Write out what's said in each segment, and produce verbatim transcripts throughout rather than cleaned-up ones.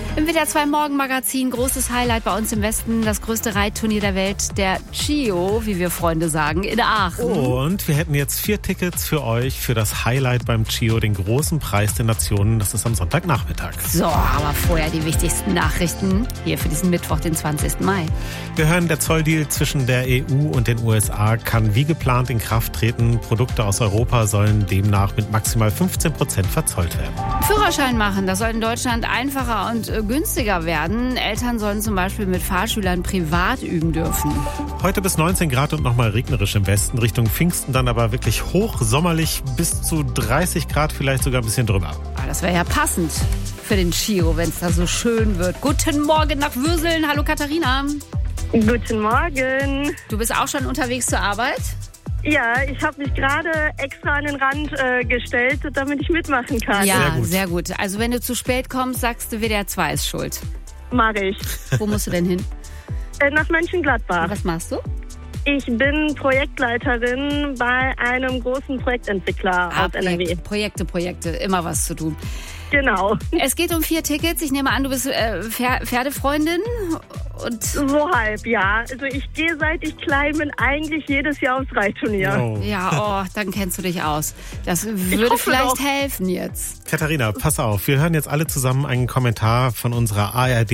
Im W D R zwei Morgenmagazin, großes Highlight bei uns im Westen, das größte Reitturnier der Welt, der CIO, wie wir Freunde sagen, in Aachen. Und wir hätten jetzt vier Tickets für euch für das Highlight beim CIO, den großen Preis der Nationen. Das ist am Sonntagnachmittag. So, aber vorher die wichtigsten Nachrichten hier für diesen Mittwoch, den zwanzigsten Mai. Wir hören, der Zolldeal zwischen der E U und den U S A kann wie geplant in Kraft treten. Produkte aus Europa sollen demnach mit maximal fünfzehn Prozent verzollt werden. Führerschein machen, das soll in Deutschland einfacher und äh, günstiger werden. Eltern sollen zum Beispiel mit Fahrschülern privat üben dürfen. Heute bis neunzehn Grad und nochmal regnerisch im Westen. Richtung Pfingsten dann aber wirklich hochsommerlich, bis zu dreißig Grad, vielleicht sogar ein bisschen drüber. Ah, das wäre ja passend für den CIO, wenn es da so schön wird. Guten Morgen nach Würseln. Hallo Katharina. Guten Morgen. Du bist auch schon unterwegs zur Arbeit? Ja, ich habe mich gerade extra an den Rand äh, gestellt, damit ich mitmachen kann. Ja, Sehr gut. sehr gut. Also wenn du zu spät kommst, sagst du, W D R zwei ist schuld. Mach ich. Wo musst du denn hin? Äh, nach Mönchengladbach. Was machst du? Ich bin Projektleiterin bei einem großen Projektentwickler Ah, aus N R W. Projekte, Projekte, Projekte, immer was zu tun. Genau. Es geht um vier Tickets. Ich nehme an, du bist äh, Pfer- Pferdefreundin. Und So halb, ja. Also ich gehe, seit ich klein bin, eigentlich jedes Jahr aufs Reitturnier. Oh. ja, oh, dann kennst du dich aus. Das würde hoffe vielleicht doch. helfen jetzt. Katharina, pass auf, wir hören jetzt alle zusammen einen Kommentar von unserer A R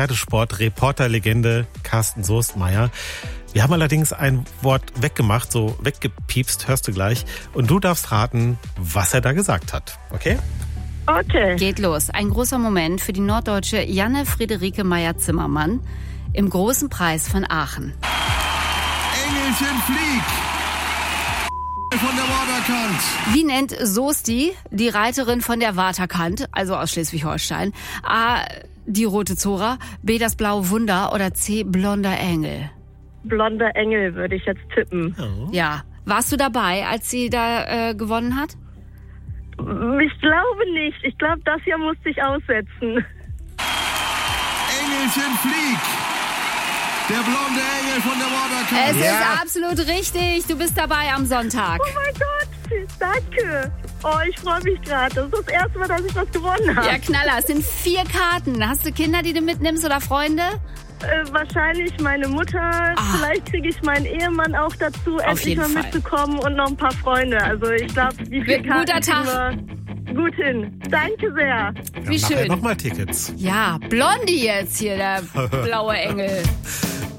D-Pferdesport-Reporter-Legende Carsten Soestmeier. Wir haben allerdings ein Wort weggemacht, so weggepiepst, hörst du gleich. Und du darfst raten, was er da gesagt hat, okay? Okay. Geht los. Ein großer Moment für die norddeutsche Janne Friederike Meyer-Zimmermann im großen Preis von Aachen. Engelchen flieg! Von der Waterkant. Wie nennt Soesti die Reiterin von der Waterkant, also aus Schleswig-Holstein? A. Die rote Zora, B. das blaue Wunder oder C. blonder Engel? Blonder Engel würde ich jetzt tippen. Oh. Ja. Warst du dabei, als sie da äh, gewonnen hat? Ich glaube nicht. Ich glaube, das hier musste ich aussetzen. Engelchen flieg! Der blonde Engel von der Waterkant. Es Ja. ist absolut richtig. Du bist dabei am Sonntag. Oh mein Gott, danke. Oh, ich freue mich gerade. Das ist das erste Mal, dass ich was gewonnen habe. Ja, Knaller. Es sind vier Karten. Hast du Kinder, die du mitnimmst oder Freunde? Äh, wahrscheinlich meine Mutter. Vielleicht kriege ich meinen Ehemann auch dazu, endlich jeden mal Fall. mitzukommen und noch ein paar Freunde. Also ich glaube, die vier Wird ein guter Karten kriegen wir gut hin. Danke sehr. Wie Nachher schön. nochmal Tickets. Ja, Blondie jetzt hier, der blaue Engel.